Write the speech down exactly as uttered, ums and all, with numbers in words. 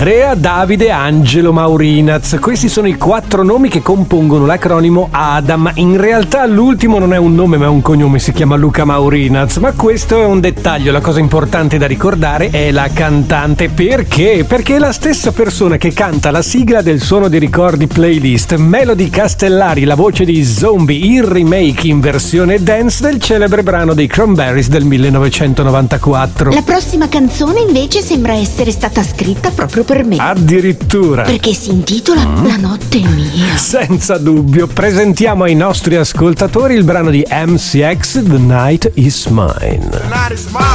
Andrea, Davide, Angelo, Maurinaz. Questi sono i quattro nomi che compongono l'acronimo Adam. In realtà l'ultimo non è un nome ma è un cognome, si chiama Luca Maurinaz. Ma questo è un dettaglio, la cosa importante da ricordare è la cantante. Perché? Perché è la stessa persona che canta la sigla del Suono dei Ricordi playlist, Melody Castellari, la voce di Zombie, il remake in versione dance del celebre brano dei Cranberries del millenovecentonovantaquattro. La prossima canzone invece sembra essere stata scritta proprio per me. Addirittura. Perché si intitola mm. La notte è mia. Senza dubbio, presentiamo ai nostri ascoltatori il brano di M C X, The Night Is Mine. The night is mine.